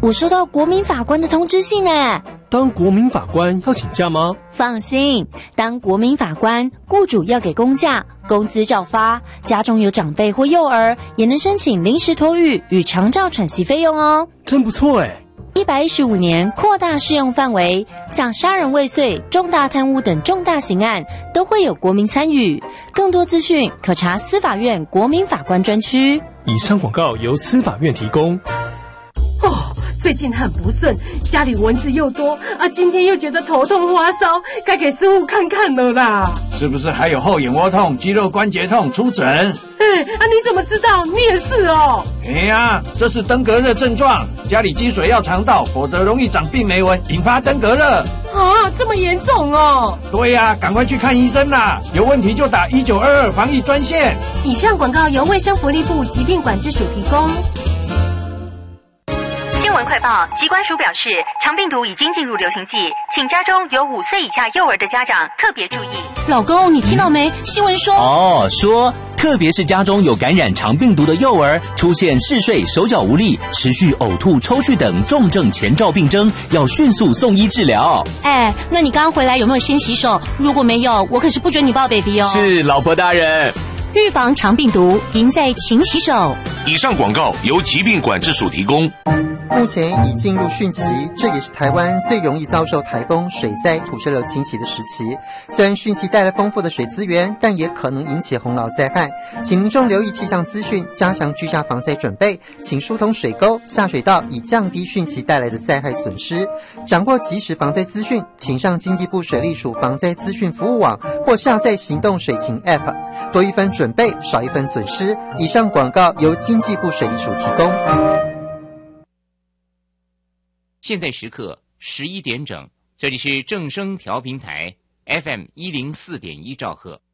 我收到国民法官的通知信呢。 当国民法官要请假吗？ 放心，当国民法官，雇主要给公假，工资照发，家中有长辈或幼儿，也能申请临时托育与长照喘息费用哦。 真不错哎 ！115年扩大适用范围，像杀人未遂、重大贪污等重大刑案都会有国民参与。更多资讯可查司法院国民法官专区。 以上广告由司法院提供。 最近很不顺，家里蚊子又多啊，今天又觉得头痛发烧，该给师傅看看了啦。 是不是还有后眼窝痛、肌肉关节痛？出诊。 你怎么知道？你也是哦。 这是登革热症状，家里积水要肠道，否则容易长病媒蚊，引发登革热。 这么严重哦？ 对呀，赶快去看医生啦！有问题就打1922防疫专线。 以上广告由卫生福利部疾病管制署提供。 新闻快报，疾管署表示，肠病毒已经进入流行季，请家中有5岁以下幼儿的家长特别注意。 老公，你听到没？新闻说说特别是家中有感染肠病毒的幼儿，出现嗜睡、手脚无力、持续呕吐、抽搐等重症前兆病征，要迅速送医治疗。 那你刚刚回来有没有先洗手？如果没有，我可是不准你抱 baby 哦。 是，老婆大人。 预防肠病毒，赢在勤洗手。 以上广告由疾病管制署提供。 目前已进入汛期，这也是台湾最容易遭受台风、水灾、土石流侵袭的时期。虽然汛期带来丰富的水资源，但也可能引起洪涝灾害，请民众留意气象资讯，加强居家防灾准备，请疏通水沟、下水道，以降低汛期带来的灾害损失。掌握即时防灾资讯，请上经济部水利署防灾资讯服务网或下载行动水情 App， 多一分准备，少一分损失。以上广告由经济部水利署提供。 现在时刻11点整，这里是正声调频台 FM104.1兆赫。